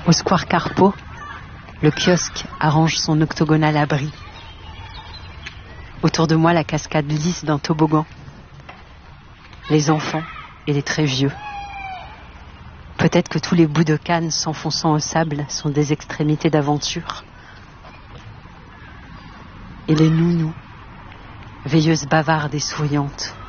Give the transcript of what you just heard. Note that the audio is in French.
Au square Carpeau, le kiosque arrange son octogonal abri. Autour de moi, la cascade lisse d'un toboggan. Les enfants et les très vieux. Peut-être que tous les bouts de canne s'enfonçant au sable sont des extrémités d'aventure. Et les nounous, veilleuses bavardes et souriantes,